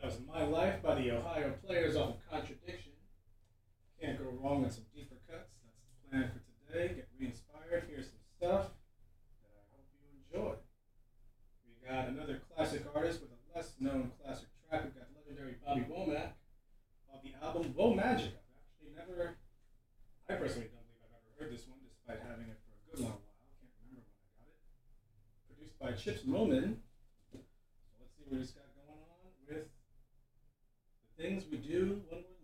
was My Life by the Ohio Players off of Contradiction. Can't go wrong with some deeper cuts. That's the plan for today. Get re-inspired. Here's some stuff that I hope you enjoy. We got another classic artist with a less known classic track. We've got legendary Bobby Womack off the album Woe Magic. I personally don't believe I've ever heard this one despite having it for a good long while. Can't remember when I got it. Produced by Chips Moman. So let's see what he's got going on with the things we do when we're